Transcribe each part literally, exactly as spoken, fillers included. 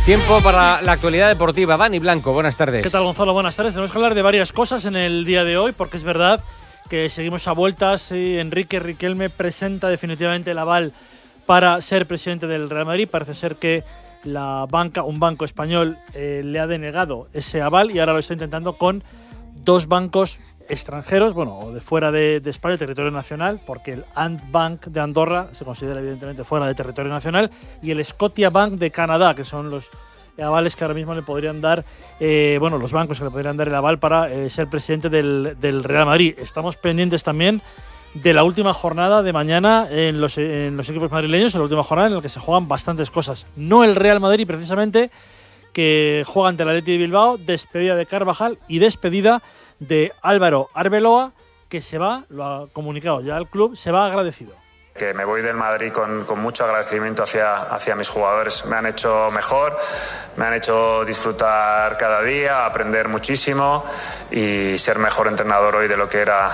Tiempo para la actualidad deportiva. Dani Blanco, buenas tardes. ¿Qué tal, Gonzalo? Buenas tardes. Tenemos que hablar de varias cosas en el día de hoy, porque es verdad que seguimos a vueltas y Enrique Riquelme presenta definitivamente el aval para ser presidente del Real Madrid. Parece ser que la banca, un banco español eh, le ha denegado ese aval y ahora lo está intentando con dos bancos extranjeros, bueno, o de fuera de, de España, territorio nacional, porque el Ant Bank de Andorra se considera evidentemente fuera de territorio nacional, y el Scotia Bank de Canadá, que son los avales que ahora mismo le podrían dar, eh, bueno, los bancos que le podrían dar el aval para eh, ser presidente del, del Real Madrid. Estamos pendientes también de la última jornada de mañana en los, en los equipos madrileños, en la última jornada en la que se juegan bastantes cosas. No el Real Madrid, precisamente, que juega ante el Athletic de Bilbao, despedida de Carvajal y despedida de Álvaro Arbeloa, que se va, lo ha comunicado ya el club, se va agradecido. Que me voy del Madrid con, con mucho agradecimiento hacia, hacia mis jugadores. Me han hecho mejor, me han hecho disfrutar cada día, aprender muchísimo y ser mejor entrenador hoy de lo que era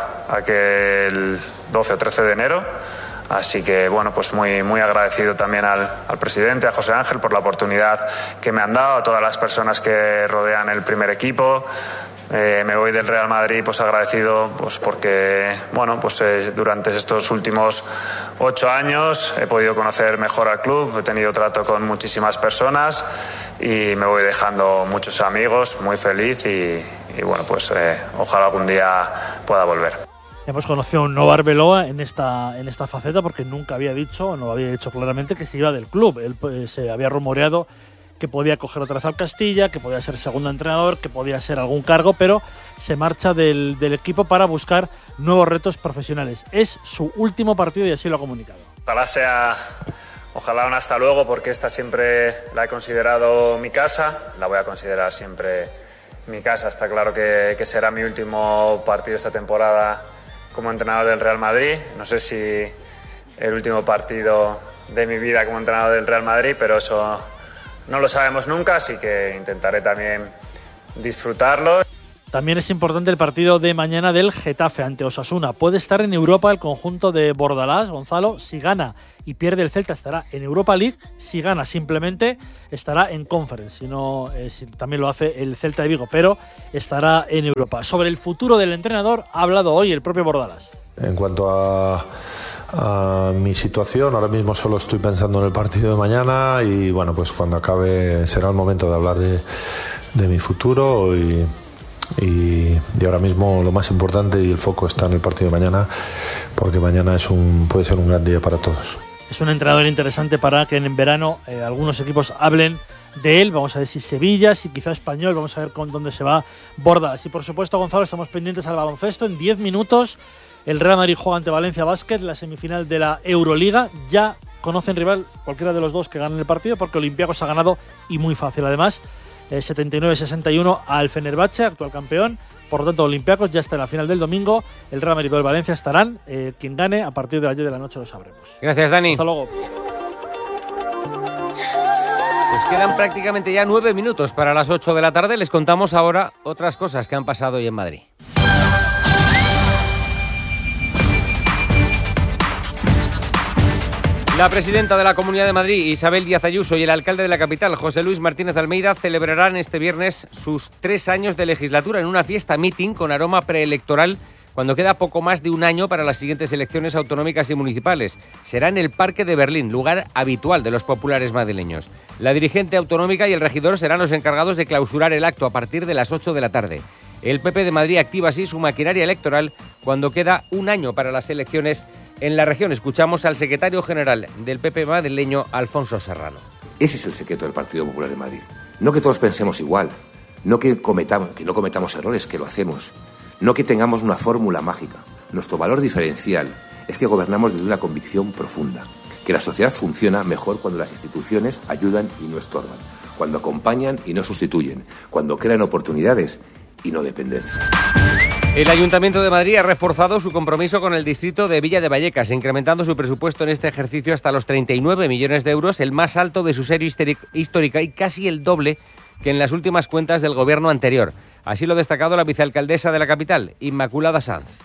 aquel doce o trece de enero. Así que, bueno, pues muy, muy agradecido también al, al presidente, a José Ángel, por la oportunidad que me han dado, a todas las personas que rodean el primer equipo. Eh, me voy del Real Madrid pues agradecido pues porque bueno pues eh, durante estos últimos ocho años he podido conocer mejor al club, he tenido trato con muchísimas personas y me voy dejando muchos amigos, muy feliz y, y bueno pues eh, ojalá algún día pueda volver. Hemos conocido a un nuevo Arbeloa en esta, en esta faceta porque nunca había dicho, o no había dicho claramente que se iba del club. Él pues, se había rumoreado que podía coger otra vez al Castilla, que podía ser segundo entrenador, que podía ser algún cargo, pero se marcha del, del equipo para buscar nuevos retos profesionales. Es su último partido y así lo ha comunicado. Ojalá sea, ojalá un hasta luego, porque esta siempre la he considerado mi casa, la voy a considerar siempre mi casa. Está claro que, que será mi último partido esta temporada como entrenador del Real Madrid. No sé si el último partido de mi vida como entrenador del Real Madrid, pero eso no lo sabemos nunca, así que intentaré también disfrutarlo. También es importante el partido de mañana del Getafe ante Osasuna. Puede estar en Europa el conjunto de Bordalás, Gonzalo. Si gana y pierde el Celta estará en Europa League. Si gana simplemente estará en Conference. Si no, eh, si también lo hace el Celta de Vigo, pero estará en Europa. Sobre el futuro del entrenador ha hablado hoy el propio Bordalás. En cuanto a, a mi situación, ahora mismo solo estoy pensando en el partido de mañana y bueno, pues cuando acabe será el momento de hablar de, de mi futuro y, y, y ahora mismo lo más importante y el foco está en el partido de mañana, porque mañana es un, puede ser un gran día para todos. Es un entrenador interesante para que en verano eh, algunos equipos hablen de él. Vamos a ver si Sevilla, si quizá Español, vamos a ver con dónde se va Bordalás. Y por supuesto, Gonzalo, estamos pendientes al baloncesto. En diez minutos el Real Madrid juega ante Valencia Basket, la semifinal de la Euroliga. Ya conocen rival cualquiera de los dos que ganen el partido, porque Olympiacos ha ganado y muy fácil además, eh, setenta y nueve sesenta y uno al Fenerbahce, actual campeón. Por lo tanto, Olympiacos ya está en la final del domingo. El Real Madrid y el Valencia estarán. Eh, quien gane a partir de las diez de la noche lo sabremos. Gracias, Dani. Hasta luego. Pues quedan prácticamente ya nueve minutos para las ocho de la tarde. Les contamos ahora otras cosas que han pasado hoy en Madrid. La presidenta de la Comunidad de Madrid, Isabel Díaz Ayuso, y el alcalde de la capital, José Luis Martínez Almeida, celebrarán este viernes sus tres años de legislatura en una fiesta meeting con aroma preelectoral cuando queda poco más de un año para las siguientes elecciones autonómicas y municipales. Será en el Parque de Berlín, lugar habitual de los populares madrileños. La dirigente autonómica y el regidor serán los encargados de clausurar el acto a partir de las ocho de la tarde. El P P de Madrid activa así su maquinaria electoral cuando queda un año para las elecciones en la región. Escuchamos al secretario general del P P madrileño, Alfonso Serrano. Ese es el secreto del Partido Popular de Madrid. No que todos pensemos igual, no que cometamos, que no cometamos errores, que lo hacemos, no que tengamos una fórmula mágica. Nuestro valor diferencial es que gobernamos desde una convicción profunda, que la sociedad funciona mejor cuando las instituciones ayudan y no estorban, cuando acompañan y no sustituyen, cuando crean oportunidades y no dependencia. El Ayuntamiento de Madrid ha reforzado su compromiso con el distrito de Villa de Vallecas, incrementando su presupuesto en este ejercicio hasta los treinta y nueve millones de euros, el más alto de su serie histórica y casi el doble que en las últimas cuentas del gobierno anterior. Así lo ha destacado la vicealcaldesa de la capital, Inmaculada Sanz.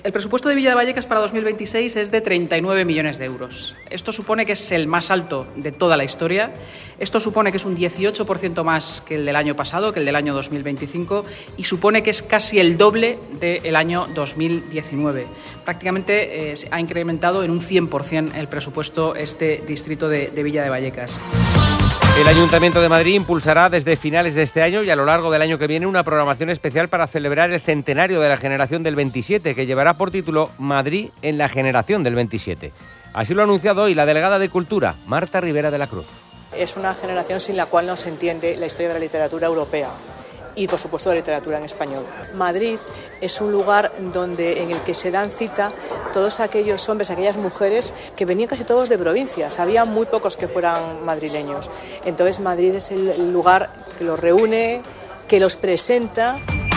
El presupuesto de Villa de Vallecas para dos mil veintiséis es de treinta y nueve millones de euros. Esto supone que es el más alto de toda la historia. Esto supone que es un dieciocho por ciento más que el del año pasado, que el del año dos mil veinticinco, y supone que es casi el doble del año dos mil diecinueve. Prácticamente eh, se ha incrementado en un cien por ciento el presupuesto este distrito de, de Villa de Vallecas. El Ayuntamiento de Madrid impulsará desde finales de este año y a lo largo del año que viene una programación especial para celebrar el centenario de la generación del veintisiete, que llevará por título Madrid en la generación del veintisiete. Así lo ha anunciado hoy la delegada de Cultura, Marta Rivera de la Cruz. Es una generación sin la cual no se entiende la historia de la literatura europea y, por supuesto, la literatura en español. Madrid es un lugar donde, en el que se dan cita todos aquellos hombres, aquellas mujeres que venían casi todos de provincias. Había muy pocos que fueran madrileños. Entonces Madrid es el lugar que los reúne, que los presenta.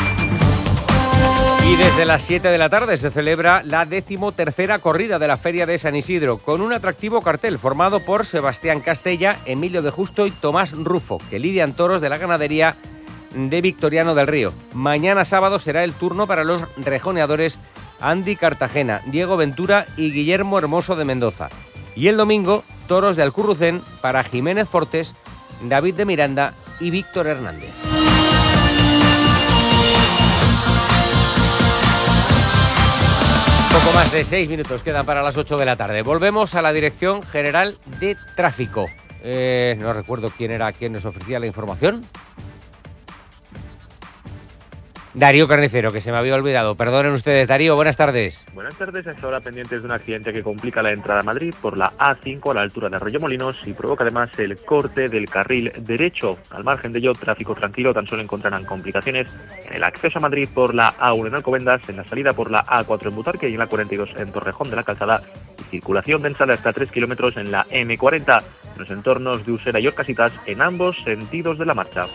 Y desde las siete de la tarde se celebra la decimotercera corrida de la Feria de San Isidro, con un atractivo cartel formado por Sebastián Castella, Emilio de Justo y Tomás Rufo, que lidian toros de la ganadería de Victoriano del Río. Mañana sábado será el turno para los rejoneadores Andy Cartagena, Diego Ventura y Guillermo Hermoso de Mendoza. Y el domingo, toros de Alcurrucén para Jiménez Fortes, David de Miranda y Víctor Hernández. Poco más de seis minutos quedan para las ocho de la tarde. Volvemos a la Dirección General de Tráfico. Eh, no recuerdo quién era quien nos ofrecía la información. Darío Carnicero, que se me había olvidado. Perdonen ustedes. Darío, buenas tardes. Buenas tardes. Hasta ahora pendientes de un accidente que complica la entrada a Madrid por la A cinco a la altura de Arroyomolinos y provoca además el corte del carril derecho. Al margen de ello, tráfico tranquilo. Tan solo encontrarán complicaciones en el acceso a Madrid por la A uno en Alcobendas, en la salida por la A cuatro en Butarque y en la cuarenta y dos en Torrejón de la Calzada. Y circulación densa de hasta tres kilómetros en la eme cuarenta, en los entornos de Usera y Orcasitas, en ambos sentidos de la marcha.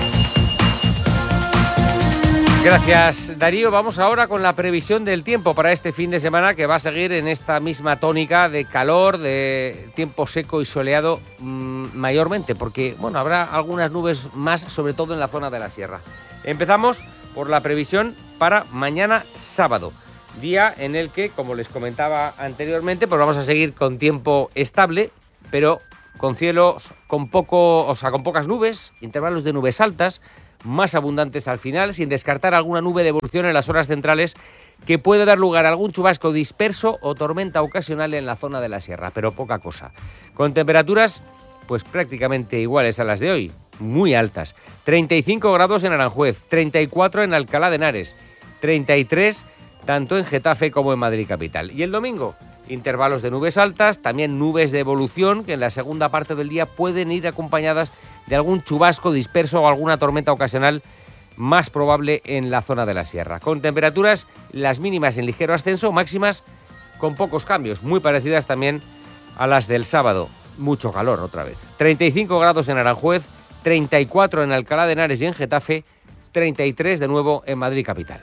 Gracias, Darío. Vamos ahora con la previsión del tiempo para este fin de semana, que va a seguir en esta misma tónica de calor, de tiempo seco y soleado mmm, mayormente, porque bueno, habrá algunas nubes más, sobre todo en la zona de la sierra. Empezamos por la previsión para mañana sábado, día en el que, como les comentaba anteriormente, pues vamos a seguir con tiempo estable, pero con cielos con poco, o sea, con pocas nubes, intervalos de nubes altas, más abundantes al final, sin descartar alguna nube de evolución en las horas centrales que puede dar lugar a algún chubasco disperso o tormenta ocasional en la zona de la sierra, pero poca cosa. Con temperaturas pues prácticamente iguales a las de hoy, muy altas. treinta y cinco grados en Aranjuez, treinta y cuatro en Alcalá de Henares, treinta y tres tanto en Getafe como en Madrid capital. Y el domingo, intervalos de nubes altas, también nubes de evolución que en la segunda parte del día pueden ir acompañadas de algún chubasco disperso o alguna tormenta ocasional más probable en la zona de la sierra. Con temperaturas, las mínimas en ligero ascenso, máximas con pocos cambios, muy parecidas también a las del sábado. Mucho calor otra vez. treinta y cinco grados en Aranjuez, treinta y cuatro en Alcalá de Henares y en Getafe, treinta y tres de nuevo en Madrid capital.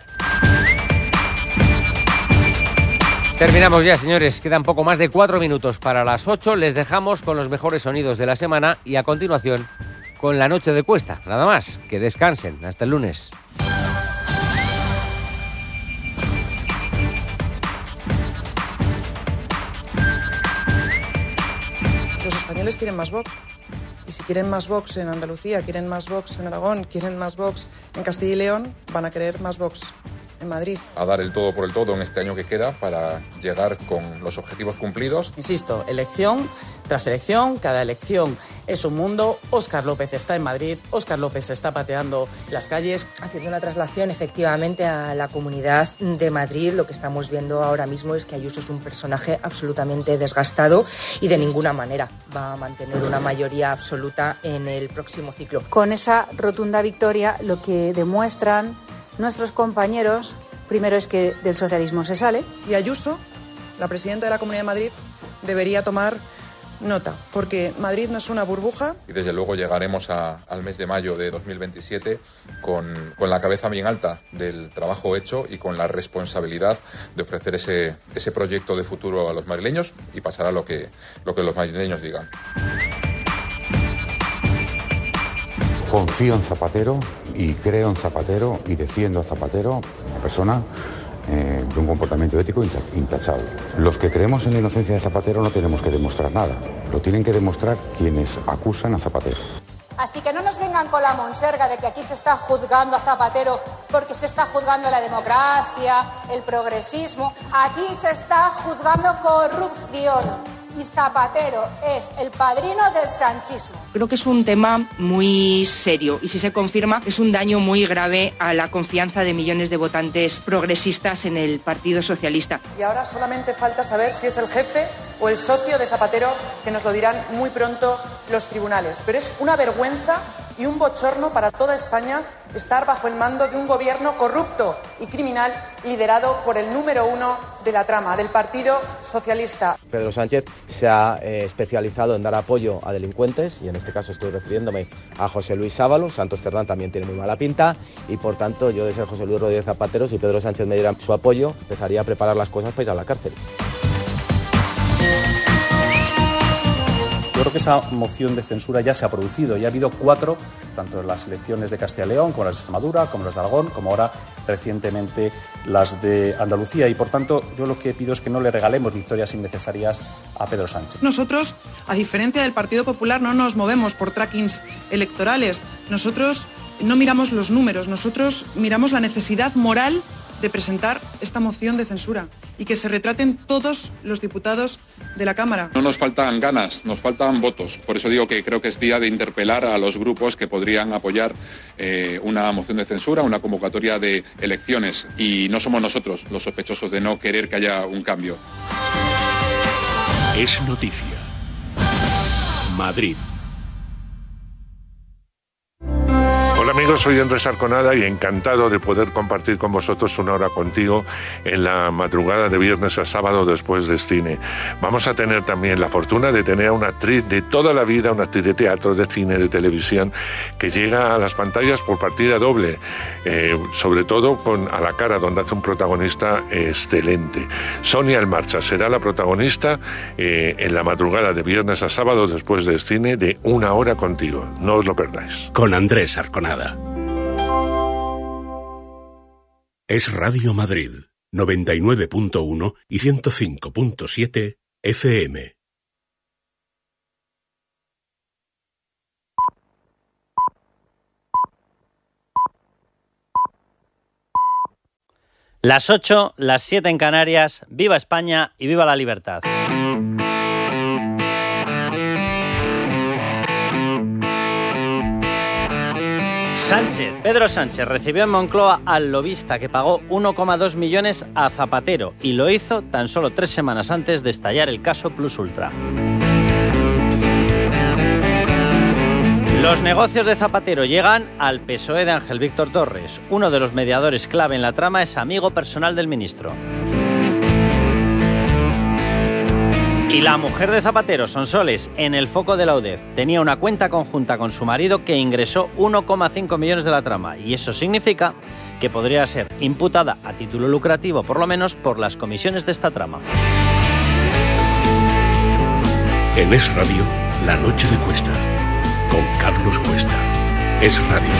Terminamos ya, señores. Quedan poco más de cuatro minutos para las ocho. Les dejamos con los mejores sonidos de la semana y a continuación con la noche de Cuesta. Nada más. Que descansen. Hasta el lunes. Los españoles quieren más Vox. Y si quieren más Vox en Andalucía, quieren más Vox en Aragón, quieren más Vox en Castilla y León, van a querer más Vox en Madrid. A dar el todo por el todo en este año que queda para llegar con los objetivos cumplidos. Insisto, elección tras elección, cada elección es un mundo. Óscar López está en Madrid, Óscar López está pateando las calles. Haciendo una traslación efectivamente a la Comunidad de Madrid, lo que estamos viendo ahora mismo es que Ayuso es un personaje absolutamente desgastado y de ninguna manera va a mantener una mayoría absoluta en el próximo ciclo. Con esa rotunda victoria, lo que demuestran nuestros compañeros, primero es que del socialismo se sale. Y Ayuso, la presidenta de la Comunidad de Madrid, debería tomar nota, porque Madrid no es una burbuja. Y desde luego llegaremos a, al mes de mayo de dos mil veintisiete con, con la cabeza bien alta del trabajo hecho y con la responsabilidad de ofrecer ese, ese proyecto de futuro a los madrileños, y pasará lo que, lo que los madrileños digan. Confío en Zapatero y creo en Zapatero y defiendo a Zapatero, una persona eh, de un comportamiento ético intachable. Los que creemos en la inocencia de Zapatero no tenemos que demostrar nada, lo tienen que demostrar quienes acusan a Zapatero. Así que no nos vengan con la monserga de que aquí se está juzgando a Zapatero porque se está juzgando la democracia, el progresismo. Aquí se está juzgando corrupción. Y Zapatero es el padrino del sanchismo. Creo que es un tema muy serio y si se confirma es un daño muy grave a la confianza de millones de votantes progresistas en el Partido Socialista. Y ahora solamente falta saber si es el jefe o el socio de Zapatero, que nos lo dirán muy pronto los tribunales. Pero es una vergüenza y un bochorno para toda España estar bajo el mando de un gobierno corrupto y criminal liderado por el número uno de la trama, del Partido Socialista. Pedro Sánchez se ha eh, especializado en dar apoyo a delincuentes y en este caso estoy refiriéndome a José Luis Sábalo. Santos Cerdán también tiene muy mala pinta y por tanto yo de ser José Luis Rodríguez Zapatero, si Pedro Sánchez me diera su apoyo, empezaría a preparar las cosas para ir a la cárcel. Yo creo que esa moción de censura ya se ha producido. Ya ha habido cuatro, tanto en las elecciones de Castilla y León, como las de Extremadura, como las de Aragón, como ahora recientemente las de Andalucía. Y por tanto, yo lo que pido es que no le regalemos victorias innecesarias a Pedro Sánchez. Nosotros, a diferencia del Partido Popular, no nos movemos por trackings electorales. Nosotros no miramos los números, nosotros miramos la necesidad moral de presentar esta moción de censura y que se retraten todos los diputados de la Cámara. No nos faltan ganas, nos faltan votos. Por eso digo que creo que es día de interpelar a los grupos que podrían apoyar eh, una moción de censura, una convocatoria de elecciones. Y no somos nosotros los sospechosos de no querer que haya un cambio. Es noticia. Madrid. Hola amigos, soy Andrés Arconada y encantado de poder compartir con vosotros una hora contigo en la madrugada de viernes a sábado después del cine. Vamos a tener también la fortuna de tener a una actriz de toda la vida, una actriz de teatro, de cine, de televisión, que llega a las pantallas por partida doble, eh, sobre todo con A la cara, donde hace un protagonista excelente. Sonia El Marcha será la protagonista eh, en la madrugada de viernes a sábado después del cine de Una hora contigo. No os lo perdáis. Con Andrés Arconada. Es Radio Madrid, noventa y nueve punto uno y ciento cinco punto siete F M. Las ocho, las siete en Canarias. ¡Viva España y viva la libertad! Sánchez, Pedro Sánchez recibió en Moncloa al lobista que pagó uno coma dos millones a Zapatero y lo hizo tan solo tres semanas antes de estallar el caso Plus Ultra. Los negocios de Zapatero llegan al P S O E de Ángel Víctor Torres. Uno de los mediadores clave en la trama es amigo personal del ministro. Y la mujer de Zapatero, Sonsoles, en el foco de la U D E F, tenía una cuenta conjunta con su marido que ingresó uno coma cinco millones de la trama. Y eso significa que podría ser imputada a título lucrativo, por lo menos, por las comisiones de esta trama. En Es Radio, La Noche de Cuesta, con Carlos Cuesta. Es Radio.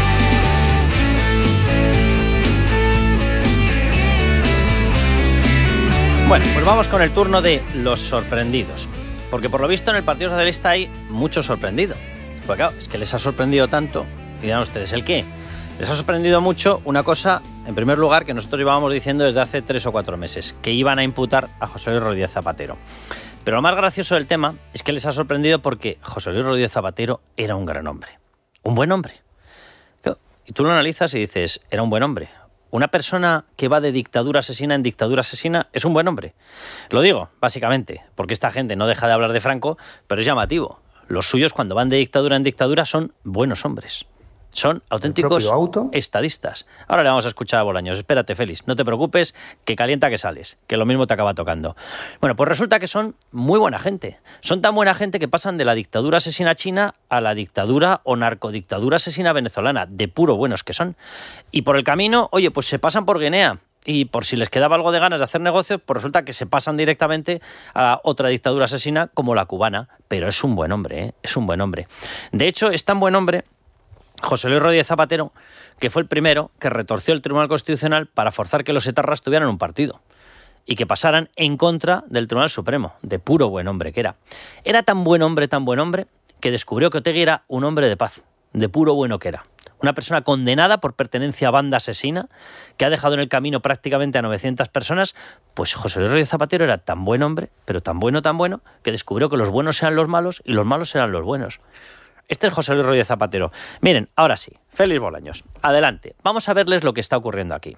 Bueno, pues vamos con el turno de los sorprendidos. Porque por lo visto en el Partido Socialista hay mucho sorprendido. Pues claro, es que les ha sorprendido tanto. Y dirán ustedes, ¿el qué? Les ha sorprendido mucho una cosa, en primer lugar, que nosotros llevábamos diciendo desde hace tres o cuatro meses, que iban a imputar a José Luis Rodríguez Zapatero. Pero lo más gracioso del tema es que les ha sorprendido porque José Luis Rodríguez Zapatero era un gran hombre. Un buen hombre. Y tú lo analizas y dices, era un buen hombre. Una persona que va de dictadura asesina en dictadura asesina es un buen hombre. Lo digo, básicamente, porque esta gente no deja de hablar de Franco, pero es llamativo. Los suyos, cuando van de dictadura en dictadura, son buenos hombres. Son auténticos estadistas. Ahora le vamos a escuchar a Bolaños. Espérate, Félix, no te preocupes, que calienta que sales, que lo mismo te acaba tocando. Bueno, pues resulta que son muy buena gente. Son tan buena gente que pasan de la dictadura asesina china a la dictadura o narcodictadura asesina venezolana, de puro buenos que son. Y por el camino, oye, pues se pasan por Guinea. Y por si les quedaba algo de ganas de hacer negocios, pues resulta que se pasan directamente a otra dictadura asesina como la cubana. Pero es un buen hombre, ¿eh? Es un buen hombre. De hecho, es tan buen hombre José Luis Rodríguez Zapatero, que fue el primero que retorció el Tribunal Constitucional para forzar que los etarras tuvieran un partido. y que pasaran en contra del Tribunal Supremo, de puro buen hombre que era. Era tan buen hombre, tan buen hombre, que descubrió que Otegi era un hombre de paz, de puro bueno que era. Una persona condenada por pertenencia a banda asesina, que ha dejado en el camino prácticamente a novecientas personas, pues José Luis Rodríguez Zapatero era tan buen hombre, pero tan bueno, tan bueno, que descubrió que los buenos eran los malos y los malos eran los buenos. Este es José Luis Rodríguez Zapatero. Miren, ahora sí, Félix Bolaños, adelante. Vamos a verles lo que está ocurriendo aquí.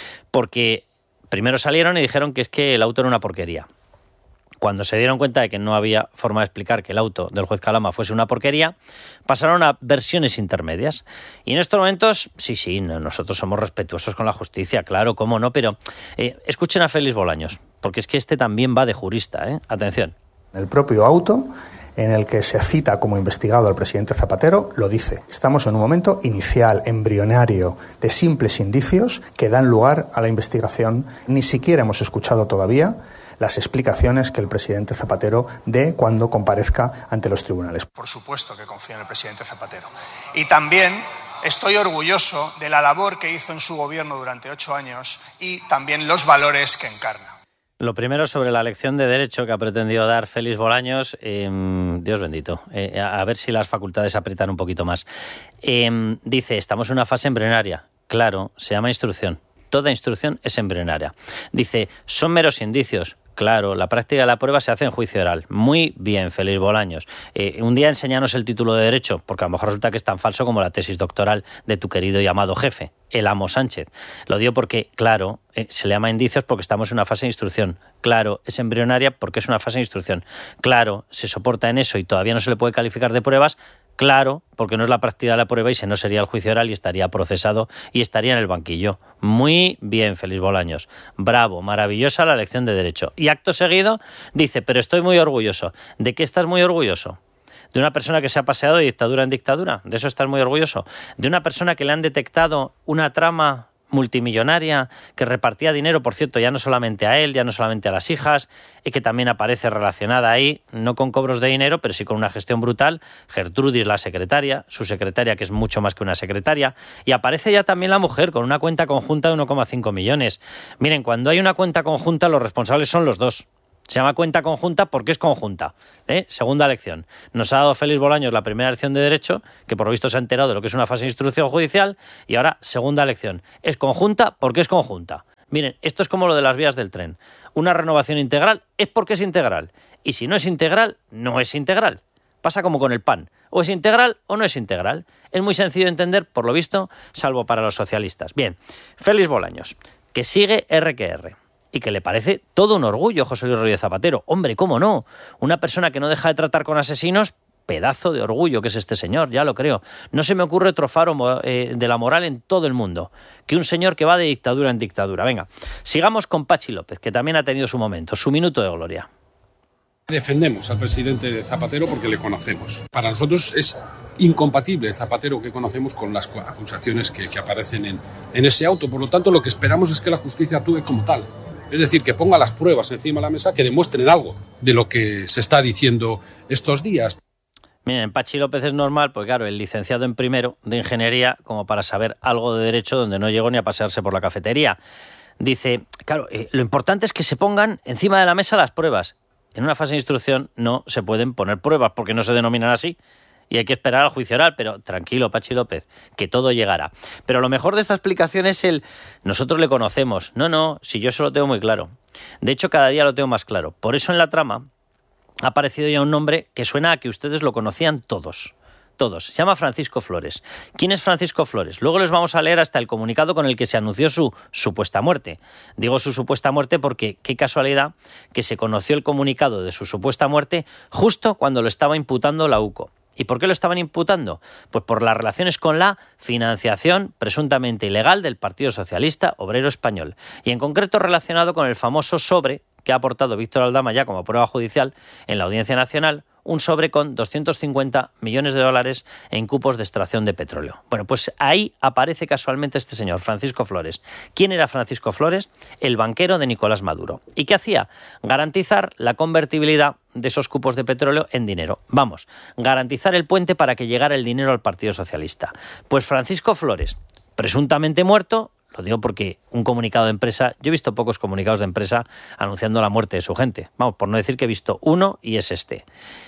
Porque primero salieron y dijeron que es que el auto era una porquería. Cuando se dieron cuenta de que no había forma de explicar que el auto del juez Calama fuese una porquería, pasaron a versiones intermedias. Y en estos momentos, sí, sí, nosotros somos respetuosos con la justicia, claro, cómo no, pero eh, escuchen a Félix Bolaños, porque es que este también va de jurista, ¿eh? Atención. El propio auto en el que se cita como investigado al presidente Zapatero lo dice. Estamos en un momento inicial, embrionario, de simples indicios que dan lugar a la investigación. Ni siquiera hemos escuchado todavía las explicaciones que el presidente Zapatero dé cuando comparezca ante los tribunales. Por supuesto que confío en el presidente Zapatero. Y también estoy orgulloso de la labor que hizo en su gobierno durante ocho años y también los valores que encarna. Lo primero sobre la lección de Derecho que ha pretendido dar Félix Bolaños, eh, Dios bendito, eh, a ver si las facultades aprietan un poquito más. Eh, dice, estamos en una fase embrionaria. Claro, se llama instrucción. Toda instrucción es embrionaria. Dice, son meros indicios. Claro, la práctica de la prueba se hace en juicio oral. Muy bien, Félix Bolaños. Eh, un día enséñanos el título de Derecho, porque a lo mejor resulta que es tan falso como la tesis doctoral de tu querido y amado jefe, el amo Sánchez. Lo digo porque, claro, eh, se le llama indicios porque estamos en una fase de instrucción. Claro, es embrionaria porque es una fase de instrucción. Claro, se soporta en eso y todavía no se le puede calificar de pruebas. Claro, porque no es la práctica de la prueba y si no sería el juicio oral y estaría procesado y estaría en el banquillo. Muy bien, Félix Bolaños. Bravo, maravillosa la lección de Derecho. Y acto seguido dice, pero estoy muy orgulloso. ¿De qué estás muy orgulloso? ¿De una persona que se ha paseado de dictadura en dictadura? ¿De eso estás muy orgulloso? ¿De una persona que le han detectado una trama multimillonaria que repartía dinero, por cierto, ya no solamente a él, ya no solamente a las hijas, y que también aparece relacionada ahí, no con cobros de dinero, pero sí con una gestión brutal, Gertrudis, la secretaria, su secretaria, que es mucho más que una secretaria, y aparece ya también la mujer con una cuenta conjunta de uno coma cinco millones. Miren, cuando hay una cuenta conjunta, los responsables son los dos. Se llama cuenta conjunta porque es conjunta. ¿eh? Segunda lección. Nos ha dado Félix Bolaños la primera lección de Derecho, que por lo visto se ha enterado de lo que es una fase de instrucción judicial, y ahora segunda lección. Es conjunta porque es conjunta. Miren, esto es como lo de las vías del tren. Una renovación integral es porque es integral. Y si no es integral, no es integral. Pasa como con el pan. O es integral o no es integral. Es muy sencillo de entender, por lo visto, salvo para los socialistas. Bien, Félix Bolaños, que sigue erre que erre. Y que le parece todo un orgullo José Luis Rodríguez Zapatero. Hombre, ¿cómo no? Una persona que no deja de tratar con asesinos, pedazo de orgullo que es este señor, ya lo creo. No se me ocurre otro faro eh, de la moral en todo el mundo que un señor que va de dictadura en dictadura. Venga, sigamos con Pachi López, que también ha tenido su momento, su minuto de gloria. Defendemos al presidente Zapatero porque le conocemos. Para nosotros es incompatible Zapatero que conocemos con las acusaciones que, que aparecen en, en ese auto. Por lo tanto, lo que esperamos es que la justicia actúe como tal. Es decir, que ponga las pruebas encima de la mesa que demuestren algo de lo que se está diciendo estos días. Miren, Pachi López es normal, porque claro, el licenciado en primero de ingeniería, como para saber algo de derecho donde no llegó ni a pasearse por la cafetería. Dice, claro, eh, lo importante es que se pongan encima de la mesa las pruebas. En una fase de instrucción no se pueden poner pruebas porque no se denominan así. Y hay que esperar al juicio oral, pero tranquilo, Pachi López, que todo llegará. Pero lo mejor de esta explicación es el nosotros le conocemos. No, no, si yo eso lo tengo muy claro. De hecho, cada día lo tengo más claro. Por eso en la trama ha aparecido ya un nombre que suena a que ustedes lo conocían todos. Todos. Se llama Francisco Flores. ¿Quién es Francisco Flores? Luego les vamos a leer hasta el comunicado con el que se anunció su supuesta muerte. Digo su supuesta muerte porque qué casualidad que se conoció el comunicado de su supuesta muerte justo cuando lo estaba imputando la U C O. ¿Y por qué lo estaban imputando? Pues por las relaciones con la financiación presuntamente ilegal del Partido Socialista Obrero Español. Y en concreto relacionado con el famoso sobre que ha aportado Víctor Aldama ya como prueba judicial en la Audiencia Nacional, un sobre con doscientos cincuenta millones de dólares en cupos de extracción de petróleo. Bueno, pues ahí aparece casualmente este señor, Francisco Flores. ¿Quién era Francisco Flores? El banquero de Nicolás Maduro. ¿Y qué hacía? Garantizar la convertibilidad de esos cupos de petróleo en dinero. Vamos, garantizar el puente para que llegara el dinero al Partido Socialista. Pues Francisco Flores, presuntamente muerto, lo Lo digo porque un comunicado de empresa, yo he visto pocos comunicados de empresa anunciando la muerte de su gente. Vamos, por no decir que he visto uno y es este.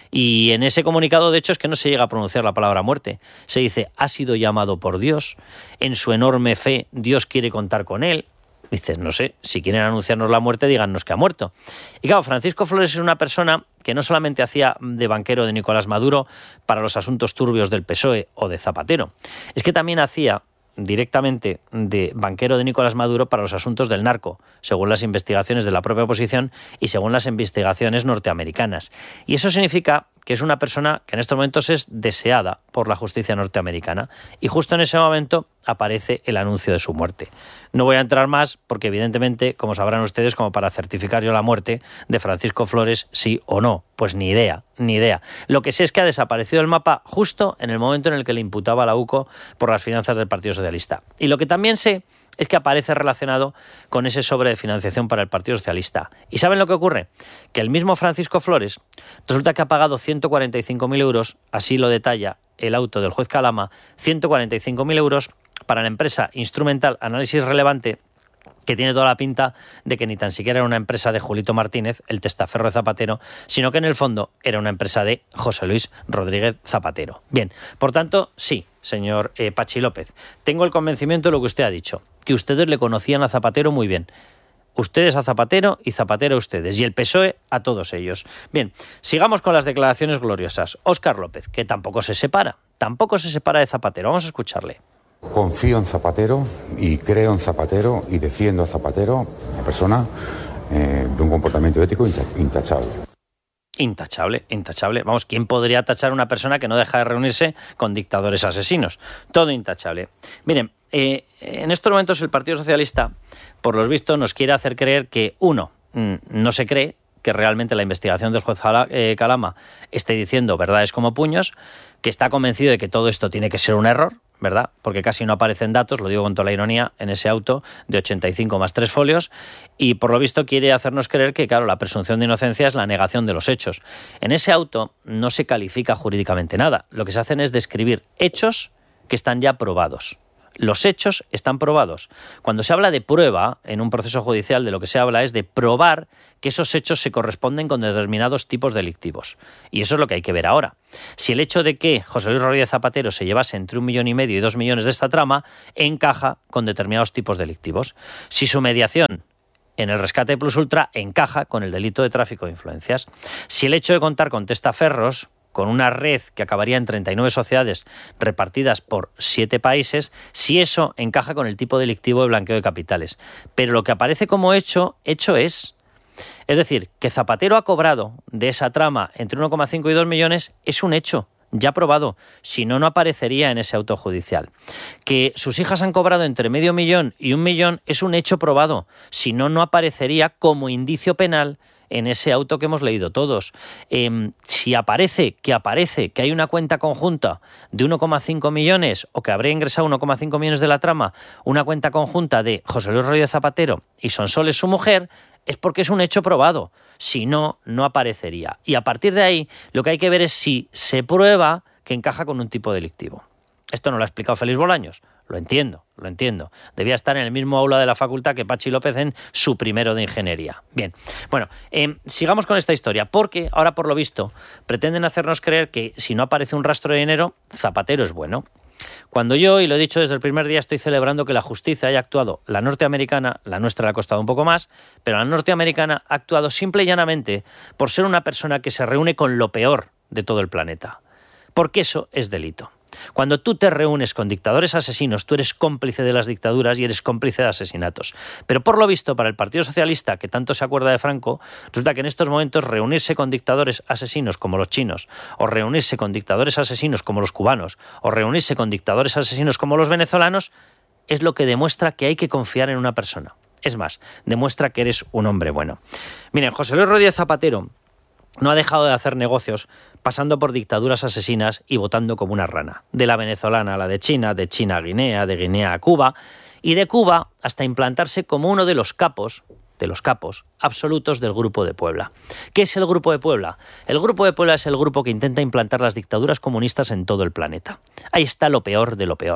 Y en ese comunicado, de hecho, es que no se llega a pronunciar la palabra muerte. Se dice, ha sido llamado por Dios, en su enorme fe Dios quiere contar con él. Dices, no sé, si quieren anunciarnos la muerte, díganos que ha muerto. Y claro, Francisco Flores es una persona que no solamente hacía de banquero de Nicolás Maduro para los asuntos turbios del P S O E o de Zapatero, es que también hacía directamente de banquero de Nicolás Maduro para los asuntos del narco, según las investigaciones de la propia oposición y según las investigaciones norteamericanas. Y eso significa que es una persona que en estos momentos es deseada por la justicia norteamericana. Y justo en ese momento aparece el anuncio de su muerte. No voy a entrar más porque evidentemente, como sabrán ustedes, como para certificar yo la muerte de Francisco Flores, sí o no, pues ni idea, ni idea. Lo que sé es que ha desaparecido del mapa justo en el momento en el que le imputaba a la U C O por las finanzas del Partido Socialista. Y lo que también sé es que aparece relacionado con ese sobre de financiación para el Partido Socialista. ¿Y saben lo que ocurre? Que el mismo Francisco Flores resulta que ha pagado ciento cuarenta y cinco mil euros, así lo detalla el auto del juez Calama, ciento cuarenta y cinco mil euros para la empresa Instrumental Análisis Relevante, que tiene toda la pinta de que ni tan siquiera era una empresa de Julito Martínez, el testaferro de Zapatero, sino que en el fondo era una empresa de José Luis Rodríguez Zapatero. Bien, por tanto, sí, señor eh, Pachi López, tengo el convencimiento de lo que usted ha dicho, que ustedes le conocían a Zapatero muy bien. Ustedes a Zapatero y Zapatero a ustedes, y el P S O E a todos ellos. Bien, sigamos con las declaraciones gloriosas. Óscar López, que tampoco se separa, tampoco se separa de Zapatero. Vamos a escucharle. Confío en Zapatero y creo en Zapatero y defiendo a Zapatero, una persona eh, de un comportamiento ético intachable. Intachable, intachable. Vamos, ¿quién podría tachar a una persona que no deja de reunirse con dictadores asesinos? Todo intachable. Miren, eh, en estos momentos el Partido Socialista, por los vistos, nos quiere hacer creer que, uno, no se cree que realmente la investigación del juez Calama esté diciendo verdades como puños, que está convencido de que todo esto tiene que ser un error, ¿verdad? Porque casi no aparecen datos, lo digo con toda la ironía, en ese auto de ochenta y cinco más tres folios, y por lo visto quiere hacernos creer que, claro, la presunción de inocencia es la negación de los hechos. En ese auto no se califica jurídicamente nada, lo que se hacen es describir hechos que están ya probados. Los hechos están probados. Cuando se habla de prueba en un proceso judicial, de lo que se habla es de probar que esos hechos se corresponden con determinados tipos delictivos. Y eso es lo que hay que ver ahora. Si el hecho de que José Luis Rodríguez Zapatero se llevase entre un millón y medio y dos millones de esta trama encaja con determinados tipos delictivos. Si su mediación en el rescate de Plus Ultra encaja con el delito de tráfico de influencias. Si el hecho de contar con testaferros, con una red que acabaría en treinta y nueve sociedades repartidas por siete países, si eso encaja con el tipo delictivo de blanqueo de capitales. Pero lo que aparece como hecho, hecho es. Es decir, que Zapatero ha cobrado de esa trama entre uno coma cinco y dos millones es un hecho ya probado, si no, no aparecería en ese auto judicial. Que sus hijas han cobrado entre medio millón y un millón es un hecho probado, si no, no aparecería como indicio penal en ese auto que hemos leído todos. Eh, si aparece que aparece que hay una cuenta conjunta de uno coma cinco millones o que habría ingresado uno coma cinco millones de la trama, una cuenta conjunta de José Luis Rodríguez Zapatero y Sonsoles, su mujer, es porque es un hecho probado. Si no, no aparecería. Y a partir de ahí, lo que hay que ver es si se prueba que encaja con un tipo delictivo. Esto no lo ha explicado Félix Bolaños. Lo entiendo, lo entiendo. Debía estar en el mismo aula de la facultad que Pachi López en su primero de ingeniería. Bien, bueno, eh, sigamos con esta historia, porque ahora, por lo visto, pretenden hacernos creer que si no aparece un rastro de dinero, Zapatero es bueno. Cuando yo, y lo he dicho desde el primer día, estoy celebrando que la justicia haya actuado, la norteamericana, la nuestra le ha costado un poco más, pero la norteamericana ha actuado simple y llanamente por ser una persona que se reúne con lo peor de todo el planeta. Porque eso es delito. Cuando tú te reúnes con dictadores asesinos, tú eres cómplice de las dictaduras y eres cómplice de asesinatos. Pero por lo visto, para el Partido Socialista, que tanto se acuerda de Franco, resulta que en estos momentos reunirse con dictadores asesinos como los chinos, o reunirse con dictadores asesinos como los cubanos, o reunirse con dictadores asesinos como los venezolanos, es lo que demuestra que hay que confiar en una persona. Es más, demuestra que eres un hombre bueno. Miren, José Luis Rodríguez Zapatero no ha dejado de hacer negocios pasando por dictaduras asesinas y votando como una rana. De la venezolana a la de China, de China a Guinea, de Guinea a Cuba, y de Cuba hasta implantarse como uno de los capos, de los capos absolutos del Grupo de Puebla. ¿Qué es el Grupo de Puebla? El Grupo de Puebla es el grupo que intenta implantar las dictaduras comunistas en todo el planeta. Ahí está lo peor de lo peor.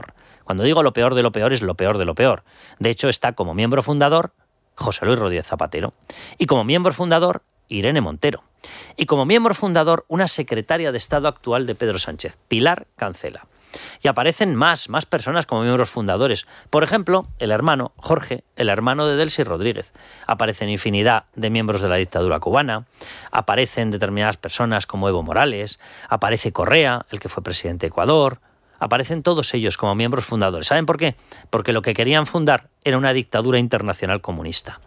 Cuando digo lo peor de lo peor, es lo peor de lo peor. De hecho, está como miembro fundador José Luis Rodríguez Zapatero. Y como miembro fundador, Irene Montero. Y como miembro fundador, una secretaria de Estado actual de Pedro Sánchez, Pilar Cancela. Y aparecen más, más personas como miembros fundadores. Por ejemplo, el hermano Jorge, el hermano de Delcy Rodríguez. Aparecen infinidad de miembros de la dictadura cubana. Aparecen determinadas personas como Evo Morales. Aparece Correa, el que fue presidente de Ecuador. Aparecen todos ellos como miembros fundadores. ¿Saben por qué? Porque lo que querían fundar era una dictadura internacional comunista.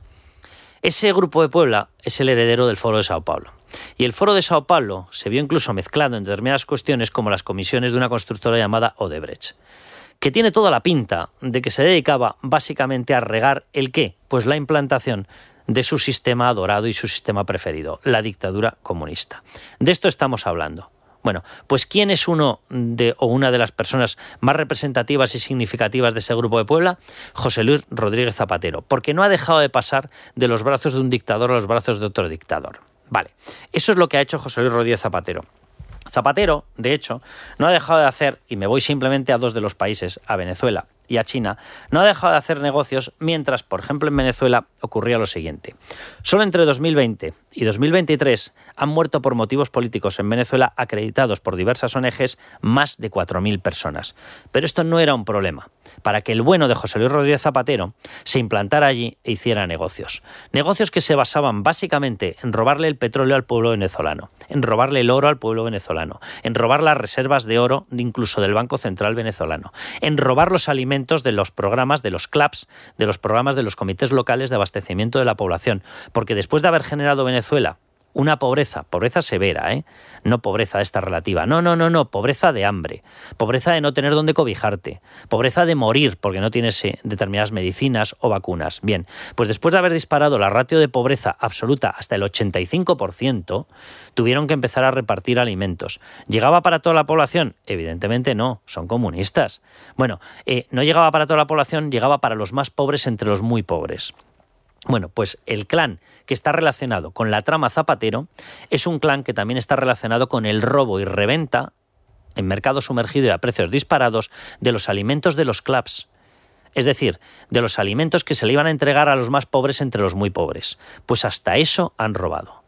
Ese Grupo de Puebla es el heredero del Foro de Sao Paulo. Y el Foro de Sao Paulo se vio incluso mezclado en determinadas cuestiones como las comisiones de una constructora llamada Odebrecht, que tiene toda la pinta de que se dedicaba básicamente a regar ¿el qué? Pues la implantación de su sistema adorado y su sistema preferido, la dictadura comunista. De esto estamos hablando. Bueno, pues ¿quién es uno de o una de las personas más representativas y significativas de ese Grupo de Puebla? José Luis Rodríguez Zapatero, porque no ha dejado de pasar de los brazos de un dictador a los brazos de otro dictador. Vale, eso es lo que ha hecho José Luis Rodríguez Zapatero. Zapatero, de hecho, no ha dejado de hacer, y me voy simplemente a dos de los países, a Venezuela y a China, no ha dejado de hacer negocios mientras, por ejemplo, en Venezuela ocurría lo siguiente. Solo entre dos mil veinte y dos mil veintitrés han muerto por motivos políticos en Venezuela, acreditados por diversas O N Ges, más de cuatro mil personas. Pero esto no era un problema para que el bueno de José Luis Rodríguez Zapatero se implantara allí e hiciera negocios. Negocios que se basaban básicamente en robarle el petróleo al pueblo venezolano, en robarle el oro al pueblo venezolano, en robar las reservas de oro incluso del Banco Central venezolano, en robar los alimentos de los programas de los C L A Ps, de los programas de los comités locales de abastecimiento de la población, porque después de haber generado Venezuela una pobreza, pobreza severa, ¿eh? No pobreza esta relativa, no, no, no, no, pobreza de hambre, pobreza de no tener dónde cobijarte, pobreza de morir porque no tienes eh, determinadas medicinas o vacunas. Bien, pues después de haber disparado la ratio de pobreza absoluta hasta el ochenta y cinco por ciento, tuvieron que empezar a repartir alimentos. ¿Llegaba para toda la población? Evidentemente no, son comunistas. Bueno, eh, no llegaba para toda la población, llegaba para los más pobres entre los muy pobres. Bueno, pues el clan que está relacionado con la trama Zapatero es un clan que también está relacionado con el robo y reventa en mercado sumergido y a precios disparados de los alimentos de los C L A Ps. Es decir, de los alimentos que se le iban a entregar a los más pobres entre los muy pobres. Pues hasta eso han robado.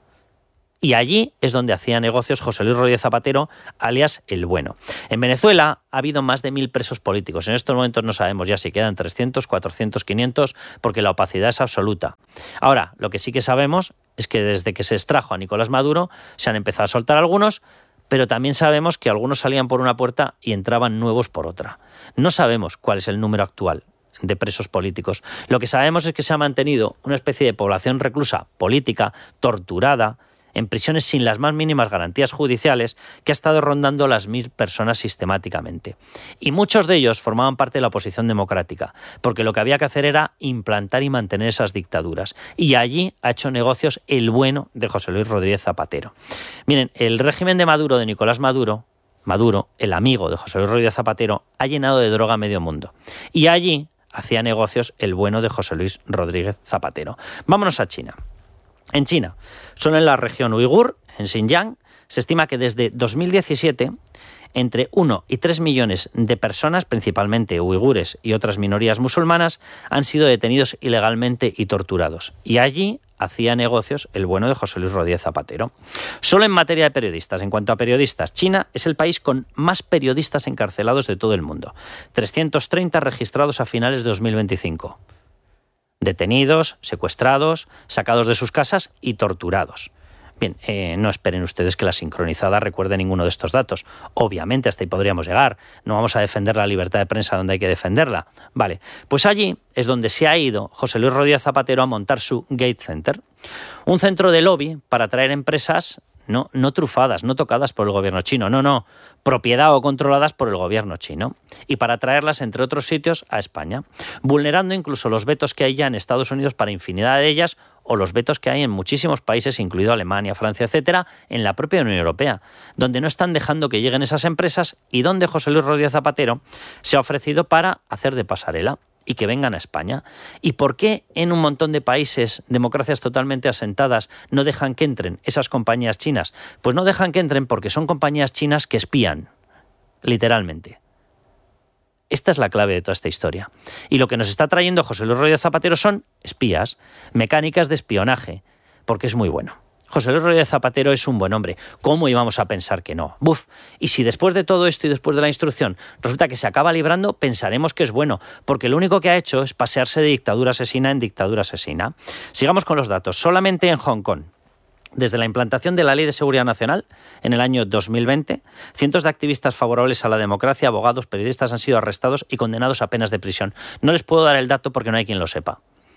Y allí es donde hacía negocios José Luis Rodríguez Zapatero, alias El Bueno. En Venezuela ha habido más de mil presos políticos. En estos momentos no sabemos ya si quedan trescientos, cuatrocientos, quinientos, porque la opacidad es absoluta. Ahora, lo que sí que sabemos es que desde que se extrajo a Nicolás Maduro se han empezado a soltar algunos, pero también sabemos que algunos salían por una puerta y entraban nuevos por otra. No sabemos cuál es el número actual de presos políticos. Lo que sabemos es que se ha mantenido una especie de población reclusa política, torturada, en prisiones sin las más mínimas garantías judiciales, que ha estado rondando las mil personas sistemáticamente. Y muchos de ellos formaban parte de la oposición democrática, porque lo que había que hacer era implantar y mantener esas dictaduras. Y allí ha hecho negocios el bueno de José Luis Rodríguez Zapatero. Miren, el régimen de Maduro, de Nicolás Maduro, Maduro, el amigo de José Luis Rodríguez Zapatero, ha llenado de droga a medio mundo. Y allí hacía negocios el bueno de José Luis Rodríguez Zapatero. Vámonos a China. En China, solo en la región uigur, en Xinjiang, se estima que desde dos mil diecisiete entre uno y tres millones de personas, principalmente uigures y otras minorías musulmanas, han sido detenidos ilegalmente y torturados. Y allí hacía negocios el bueno de José Luis Rodríguez Zapatero. Solo en materia de periodistas, en cuanto a periodistas, China es el país con más periodistas encarcelados de todo el mundo. trescientos treinta registrados a finales de dos mil veinticinco. Detenidos, secuestrados, sacados de sus casas y torturados. Bien, eh, no esperen ustedes que la sincronizada recuerde ninguno de estos datos. Obviamente hasta ahí podríamos llegar. No vamos a defender la libertad de prensa donde hay que defenderla. Vale, pues allí es donde se ha ido José Luis Rodríguez Zapatero a montar su Gate Center. Un centro de lobby para atraer empresas no, no trufadas, no tocadas por el gobierno chino, no, no, propiedad o controladas por el gobierno chino, y para traerlas, entre otros sitios, a España, vulnerando incluso los vetos que hay ya en Estados Unidos para infinidad de ellas, o los vetos que hay en muchísimos países, incluido Alemania, Francia, etcétera, en la propia Unión Europea, donde no están dejando que lleguen esas empresas y donde José Luis Rodríguez Zapatero se ha ofrecido para hacer de pasarela y que vengan a España. ¿Y por qué en un montón de países, democracias totalmente asentadas, no dejan que entren esas compañías chinas? Pues no dejan que entren porque son compañías chinas que espían, literalmente. Esta es la clave de toda esta historia. Y lo que nos está trayendo José Luis Rodríguez Zapatero son espías, mecánicas de espionaje, porque es muy bueno. José Luis Rodríguez Zapatero es un buen hombre. ¿Cómo íbamos a pensar que no? Buf. Y si después de todo esto y después de la instrucción resulta que se acaba librando, pensaremos que es bueno, porque lo único que ha hecho es pasearse de dictadura asesina en dictadura asesina. Sigamos con los datos. Solamente en Hong Kong, desde la implantación de la Ley de Seguridad Nacional en el año dos mil veinte, cientos de activistas favorables a la democracia, abogados, periodistas han sido arrestados y condenados a penas de prisión. No les puedo dar el dato porque no hay quien lo sepa.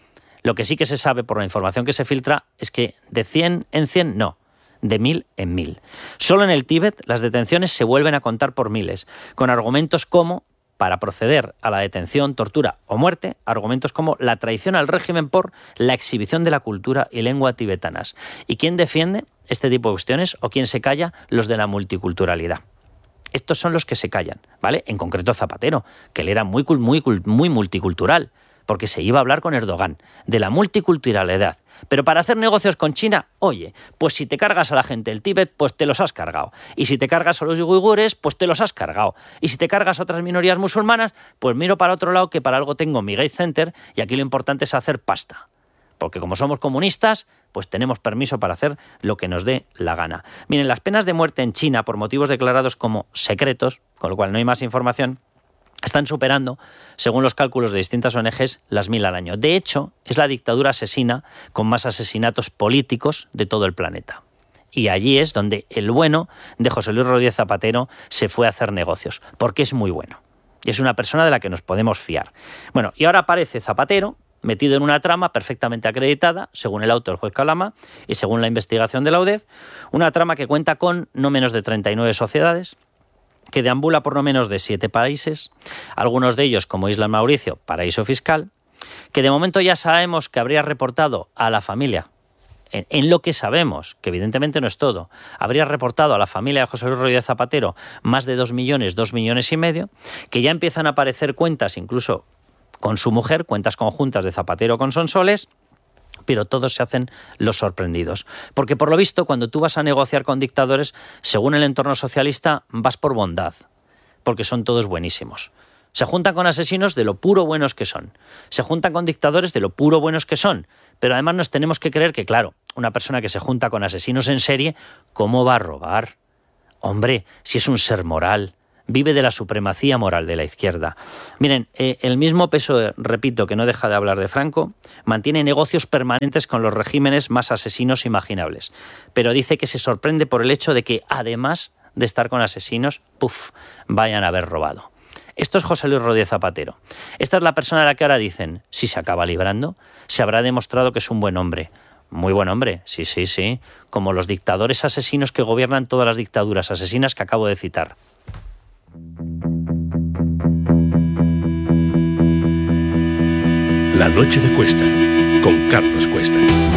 Lo que sí que se sabe por la información que se filtra es que de cien en cien no, de mil en mil. Solo en el Tíbet las detenciones se vuelven a contar por miles, con argumentos como, para proceder a la detención, tortura o muerte, argumentos como la traición al régimen por la exhibición de la cultura y lengua tibetanas. ¿Y quién defiende este tipo de cuestiones o quién se calla? Los de la multiculturalidad. Estos son los que se callan, ¿vale? En concreto Zapatero, que él era muy, muy, muy multicultural, porque se iba a hablar con Erdogan de la multiculturalidad. Pero para hacer negocios con China, oye, pues si te cargas a la gente del Tíbet, pues te los has cargado. Y si te cargas a los uigures, pues te los has cargado. Y si te cargas a otras minorías musulmanas, pues miro para otro lado, que para algo tengo mi Gate Center, y aquí lo importante es hacer pasta. Porque como somos comunistas, pues tenemos permiso para hacer lo que nos dé la gana. Miren, las penas de muerte en China, por motivos declarados como secretos, con lo cual no hay más información, están superando, según los cálculos de distintas O N Ges, las mil al año. De hecho, es la dictadura asesina con más asesinatos políticos de todo el planeta. Y allí es donde el bueno de José Luis Rodríguez Zapatero se fue a hacer negocios, porque es muy bueno. Y es una persona de la que nos podemos fiar. Bueno, y ahora aparece Zapatero metido en una trama perfectamente acreditada, según el auto del juez Calama y según la investigación de la U D E F, una trama que cuenta con no menos de treinta y nueve sociedades, que deambula por no menos de siete países, algunos de ellos, como Isla Mauricio, paraíso fiscal, que de momento ya sabemos que habría reportado a la familia, en, en lo que sabemos, que evidentemente no es todo, habría reportado a la familia de José Luis Rodríguez Zapatero más de dos millones, dos millones y medio, que ya empiezan a aparecer cuentas, incluso con su mujer, cuentas conjuntas de Zapatero con Sonsoles, pero todos se hacen los sorprendidos. Porque por lo visto, cuando tú vas a negociar con dictadores, según el entorno socialista, vas por bondad, porque son todos buenísimos. Se juntan con asesinos de lo puro buenos que son. Se juntan con dictadores de lo puro buenos que son. Pero además nos tenemos que creer que, claro, una persona que se junta con asesinos en serie, ¿cómo va a robar? Hombre, si es un ser moral, vive de la supremacía moral de la izquierda. Miren, eh, el mismo P S O E, repito, que no deja de hablar de Franco, mantiene negocios permanentes con los regímenes más asesinos imaginables. Pero dice que se sorprende por el hecho de que, además de estar con asesinos, puf, vayan a haber robado. Esto es José Luis Rodríguez Zapatero. Esta es la persona a la que ahora dicen, si se acaba librando, se habrá demostrado que es un buen hombre. Muy buen hombre, sí, sí, sí. Como los dictadores asesinos que gobiernan todas las dictaduras asesinas que acabo de citar. La noche de Cuesta, con Carlos Cuesta.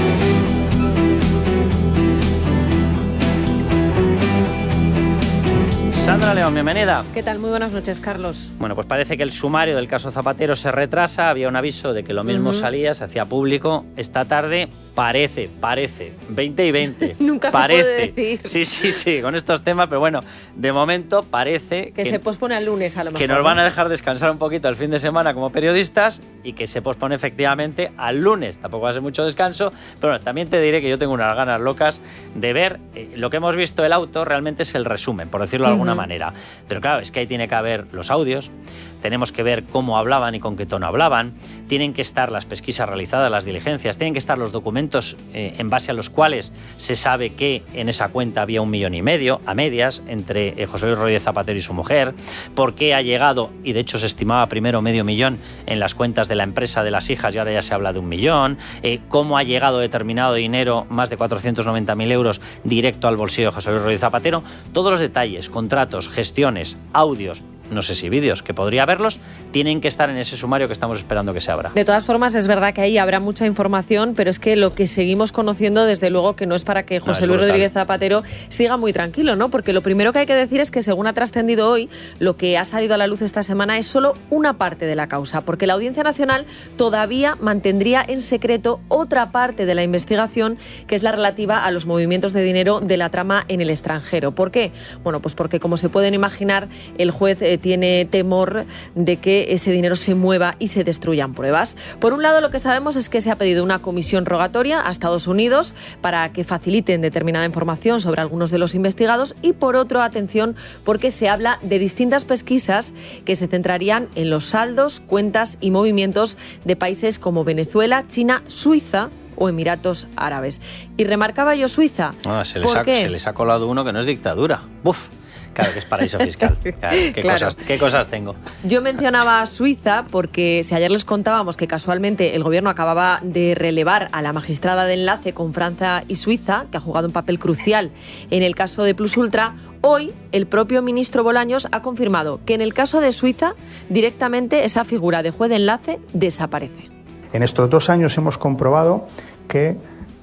Sandra León, bienvenida. ¿Qué tal? Muy buenas noches, Carlos. Bueno, pues parece que el sumario del caso Zapatero se retrasa. Había un aviso de que lo mismo uh-huh. salía, se hacía público. Esta tarde parece, parece, veinte y veinte. Nunca parece. se puede decir. Sí, sí, sí, con estos temas, pero bueno, de momento parece que, que se pospone al lunes a lo mejor. Que nos van a dejar descansar un poquito el fin de semana como periodistas y que se pospone efectivamente al lunes. Tampoco va a ser mucho descanso, pero bueno, también te diré que yo tengo unas ganas locas de ver eh, lo que hemos visto el auto, realmente es el resumen, por decirlo de alguna uh-huh. manera. Pero claro, es que ahí tiene que haber los audios, tenemos que ver cómo hablaban y con qué tono hablaban, tienen que estar las pesquisas realizadas, las diligencias, tienen que estar los documentos eh, en base a los cuales se sabe que en esa cuenta había un millón y medio, a medias, entre eh, José Luis Rodríguez Zapatero y su mujer, por qué ha llegado, y de hecho se estimaba primero medio millón en las cuentas de la empresa de las hijas y ahora ya se habla de un millón, eh, cómo ha llegado determinado dinero, más de cuatrocientos noventa mil euros, directo al bolsillo de José Luis Rodríguez Zapatero, todos los detalles, contratos, gestiones, audios, no sé si vídeos, que podría haberlos, tienen que estar en ese sumario que estamos esperando que se abra. De todas formas, es verdad que ahí habrá mucha información, pero es que lo que seguimos conociendo, desde luego, que no es para que José no, Luis brutal. Rodríguez Zapatero siga muy tranquilo, ¿no? Porque lo primero que hay que decir es que, según ha trascendido hoy, lo que ha salido a la luz esta semana es solo una parte de la causa, porque la Audiencia Nacional todavía mantendría en secreto otra parte de la investigación, que es la relativa a los movimientos de dinero de la trama en el extranjero. ¿Por qué? Bueno, pues porque, como se pueden imaginar, el juez se tiene temor de que ese dinero se mueva y se destruyan pruebas. Por un lado, lo que sabemos es que se ha pedido una comisión rogatoria a Estados Unidos para que faciliten determinada información sobre algunos de los investigados y, por otro, atención, porque se habla de distintas pesquisas que se centrarían en los saldos, cuentas y movimientos de países como Venezuela, China, Suiza o Emiratos Árabes. Y remarcaba yo Suiza. Ah, se, les ha, se les ha colado uno que no es dictadura. ¡Buf! Claro que es paraíso fiscal. Claro, ¿qué, claro. Cosas, ¿Qué cosas tengo? Yo mencionaba Suiza porque si ayer les contábamos que casualmente el gobierno acababa de relevar a la magistrada de enlace con Francia y Suiza, que ha jugado un papel crucial en el caso de Plus Ultra, hoy el propio ministro Bolaños ha confirmado que en el caso de Suiza directamente esa figura de juez de enlace desaparece. En estos dos años hemos comprobado que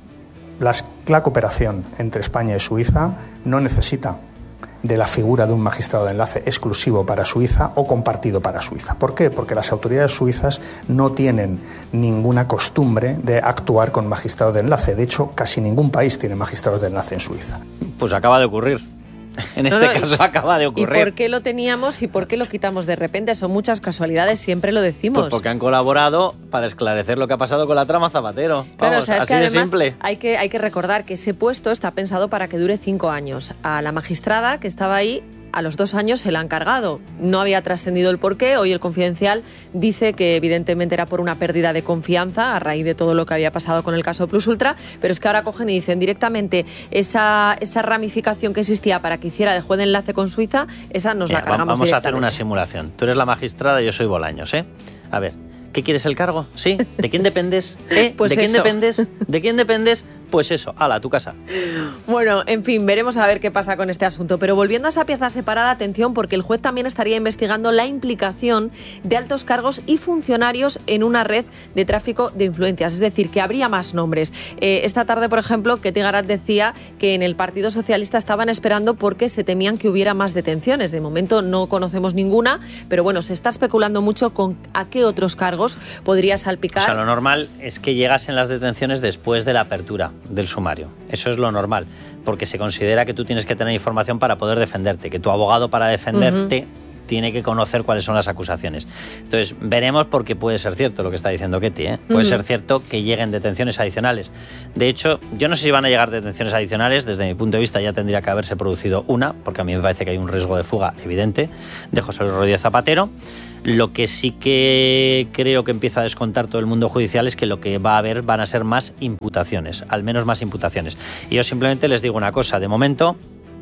las, la cooperación entre España y Suiza no necesita de la figura de un magistrado de enlace exclusivo para Suiza o compartido para Suiza. ¿Por qué? Porque las autoridades suizas no tienen ninguna costumbre de actuar con magistrados de enlace. De hecho, casi ningún país tiene magistrados de enlace en Suiza. Pues acaba de ocurrir. En este no, no, caso acaba de ocurrir. ¿Y por qué lo teníamos y por qué lo quitamos de repente? Son muchas casualidades, siempre lo decimos. Pues porque han colaborado para esclarecer lo que ha pasado con la trama Zapatero. Vamos, claro, o sea, es así que además de simple. Hay que, hay que recordar que ese puesto está pensado para que dure cinco años. A la magistrada que estaba ahí, a los dos años se la han cargado. No había trascendido el porqué. Hoy el Confidencial dice que evidentemente era por una pérdida de confianza a raíz de todo lo que había pasado con el caso Plus Ultra, pero es que ahora cogen y dicen directamente esa, esa ramificación que existía para que hiciera de juez de enlace con Suiza, esa nos Mira, la cargamos Vamos a hacer una simulación. Tú eres la magistrada y yo soy Bolaños, ¿eh? A ver, ¿qué quieres el cargo? ¿Sí? ¿De quién dependes? ¿Eh? Pues ¿De quién eso. dependes? ¿De quién dependes? Pues eso, ala, a tu casa. Bueno, en fin, veremos a ver qué pasa con este asunto. Pero volviendo a esa pieza separada, atención, porque el juez también estaría investigando la implicación de altos cargos y funcionarios en una red de tráfico de influencias. Es decir, que habría más nombres. Eh, esta tarde, por ejemplo, Ketty Garat decía que en el Partido Socialista estaban esperando porque se temían que hubiera más detenciones. De momento no conocemos ninguna, pero bueno, se está especulando mucho con a qué otros cargos podría salpicar. O sea, lo normal es que llegasen las detenciones después de la apertura del sumario. Eso es lo normal, porque se considera que tú tienes que tener información para poder defenderte, que tu abogado para defenderte uh-huh. tiene que conocer cuáles son las acusaciones. Entonces, veremos, porque puede ser cierto lo que está diciendo Ketty, ¿eh? Puede uh-huh. ser cierto que lleguen detenciones adicionales. De hecho, yo no sé si van a llegar detenciones adicionales. Desde mi punto de vista ya tendría que haberse producido una, porque a mí me parece que hay un riesgo de fuga evidente de José Luis Rodríguez Zapatero. Lo que sí que creo que empieza a descontar todo el mundo judicial es que lo que va a haber van a ser más imputaciones, al menos más imputaciones. Y yo simplemente les digo una cosa, de momento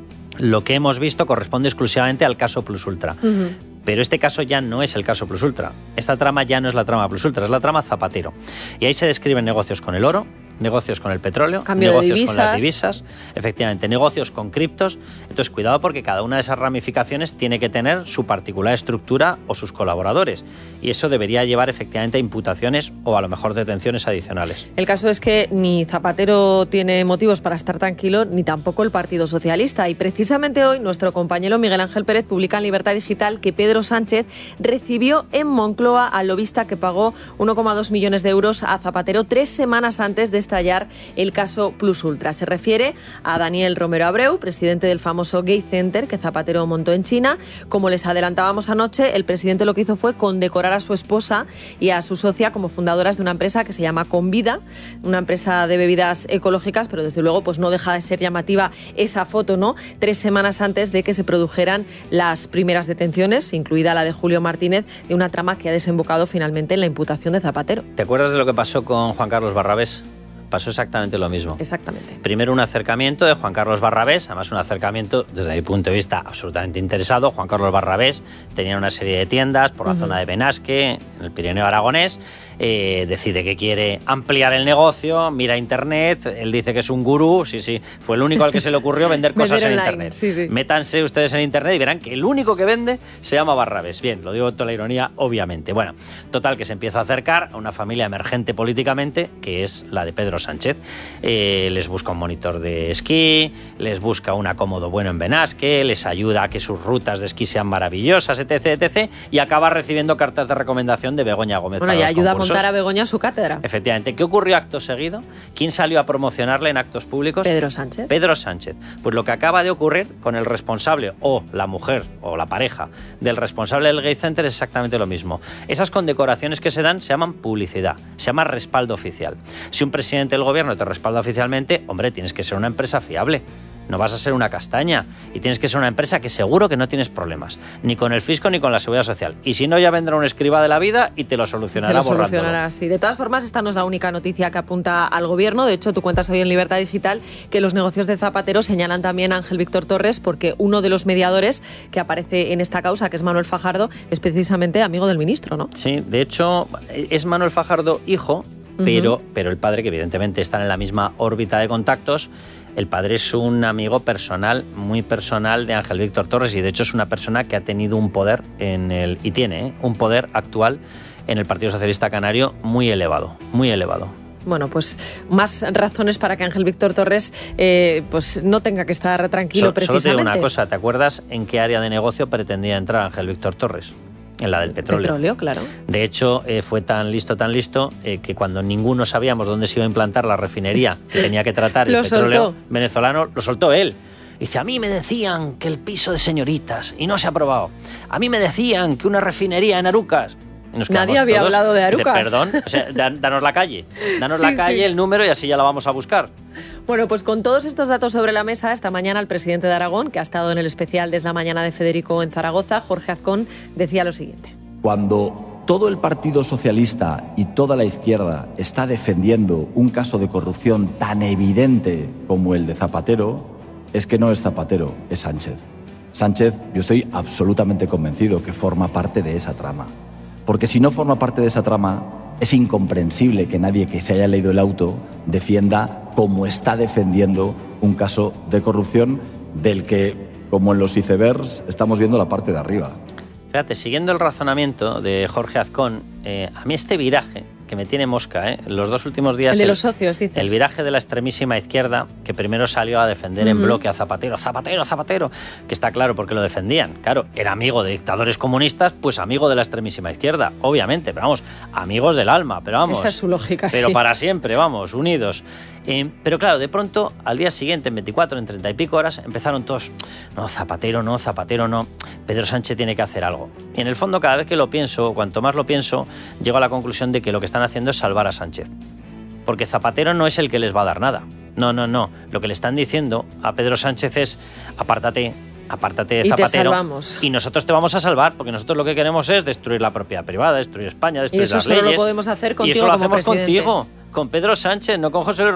lo que hemos visto corresponde exclusivamente al caso Plus Ultra. Uh-huh. Pero este caso ya no es el caso Plus Ultra. Esta trama ya no es la trama Plus Ultra, es la trama Zapatero. Y ahí se describen negocios con el oro, negocios con el petróleo, Cambio negocios con las divisas, efectivamente, negocios con criptos. Entonces, cuidado, porque cada una de esas ramificaciones tiene que tener su particular estructura o sus colaboradores. Y eso debería llevar efectivamente a imputaciones o a lo mejor detenciones adicionales. El caso es que ni Zapatero tiene motivos para estar tranquilo, ni tampoco el Partido Socialista. Y precisamente hoy nuestro compañero Miguel Ángel Pérez publica en Libertad Digital que Pedro Sánchez recibió en Moncloa al lobista que pagó uno coma dos millones de euros a Zapatero tres semanas antes de estallar el caso Plus Ultra. Se refiere a Daniel Romero Abreu, presidente del famoso Gay Center que Zapatero montó en China. Como les adelantábamos anoche, el presidente lo que hizo fue condecorar a su esposa y a su socia como fundadoras de una empresa que se llama Convida, una empresa de bebidas ecológicas, pero desde luego pues no deja de ser llamativa esa foto, ¿no? Tres semanas antes de que se produjeran las primeras detenciones, incluida la de Julio Martínez, de una trama que ha desembocado finalmente en la imputación de Zapatero. ¿Te acuerdas de lo que pasó con Juan Carlos Barrabés? Pasó exactamente lo mismo. Exactamente. Primero un acercamiento de Juan Carlos Barrabés, además un acercamiento desde mi punto de vista absolutamente interesado. Juan Carlos Barrabés tenía una serie de tiendas por la uh-huh. zona de Benasque, en el Pirineo Aragonés. Eh, decide que quiere ampliar el negocio, mira internet, él dice que es un gurú, sí, sí, fue el único al que se le ocurrió vender cosas en internet. Sí, sí. Métanse ustedes en internet y verán que el único que vende se llama Barrabés. Bien, lo digo con toda la ironía, obviamente. Bueno, total, que se empieza a acercar a una familia emergente políticamente, que es la de Pedro Sánchez. Eh, les busca un monitor de esquí, les busca un acomodo bueno en Benasque, les ayuda a que sus rutas de esquí sean maravillosas, etc, etcétera, y acaba recibiendo cartas de recomendación de Begoña Gómez. Bueno, para y los ayuda concursos. a montar a Begoña su cátedra. Efectivamente. ¿Qué ocurrió acto seguido? ¿Quién salió a promocionarle en actos públicos? Pedro Sánchez. Pedro Sánchez. Pues lo que acaba de ocurrir con el responsable o la mujer o la pareja del responsable del Gay Center es exactamente lo mismo. Esas condecoraciones que se dan se llaman publicidad, se llama respaldo oficial. Si un presidente del gobierno te respalda oficialmente, hombre, tienes que ser una empresa fiable. No vas a ser una castaña y tienes que ser una empresa que seguro que no tienes problemas, ni con el fisco ni con la seguridad social. Y si no, ya vendrá un escriba de la vida y te lo solucionará Te lo borrándolo. solucionará, sí. De todas formas, esta no es la única noticia que apunta al gobierno. De hecho, tú cuentas hoy en Libertad Digital que los negocios de Zapatero señalan también a Ángel Víctor Torres porque uno de los mediadores que aparece en esta causa, que es Manuel Fajardo, es precisamente amigo del ministro, ¿no? Sí, de hecho, es Manuel Fajardo hijo, pero, uh-huh. pero el padre, que evidentemente están en la misma órbita de contactos. El padre es un amigo personal, muy personal de Ángel Víctor Torres y de hecho es una persona que ha tenido un poder en el y tiene ¿eh? un poder actual en el Partido Socialista Canario muy elevado, muy elevado. Bueno, pues más razones para que Ángel Víctor Torres eh, pues no tenga que estar tranquilo so, precisamente. Solo te digo una cosa, ¿te acuerdas en qué área de negocio pretendía entrar Ángel Víctor Torres? En la del petróleo. Petróleo, claro. De hecho, eh, fue tan listo, tan listo, eh, que cuando ninguno sabíamos dónde se iba a implantar la refinería que tenía que tratar el petróleo soltó. venezolano, lo soltó él. Dice, a mí me decían que el piso de señoritas, y no se ha aprobado. A mí me decían que una refinería en Arucas. Nadie había todos. hablado de Arucas. Dice, perdón, o sea, danos la calle. Danos sí, la calle, sí. el número, y así ya la vamos a buscar. Bueno, pues con todos estos datos sobre la mesa, esta mañana el presidente de Aragón, que ha estado en el especial desde la mañana de Federico en Zaragoza, Jorge Azcón, decía lo siguiente. Cuando todo el Partido Socialista y toda la izquierda está defendiendo un caso de corrupción tan evidente como el de Zapatero, es que no es Zapatero, es Sánchez. Sánchez, yo estoy absolutamente convencido que forma parte de esa trama. Porque si no forma parte de esa trama, es incomprensible que nadie que se haya leído el auto defienda como está defendiendo un caso de corrupción del que, como en los icebergs, estamos viendo la parte de arriba. Fíjate, siguiendo el razonamiento de Jorge Azcón, eh, a mí este viraje que me tiene mosca, ¿eh? Los dos últimos días... El de el, los socios, dices. El viraje de la extremísima izquierda, que primero salió a defender uh-huh. en bloque a Zapatero, Zapatero, Zapatero, que está claro por qué lo defendían. Claro, era amigo de dictadores comunistas, pues amigo de la extremísima izquierda, obviamente, pero vamos, amigos del alma, pero vamos... Esa es su lógica, Pero sí. para siempre, vamos, unidos. Eh, pero claro, de pronto, al día siguiente, en veinticuatro, en treinta y pico horas, empezaron todos, no, Zapatero no, Zapatero no, Pedro Sánchez tiene que hacer algo. Y en el fondo, cada vez que lo pienso, cuanto más lo pienso, llego a la conclusión de que lo que están haciendo es salvar a Sánchez. Porque Zapatero no es el que les va a dar nada. No, no, no. Lo que le están diciendo a Pedro Sánchez es, apártate, apártate de Zapatero. Y te salvamos. Y nosotros te vamos a salvar, porque nosotros lo que queremos es destruir la propiedad privada, destruir España, destruir las leyes. Y eso solo lo podemos hacer contigo. Y eso lo hacemos como presidente. contigo, con Pedro Sánchez, no con José Luis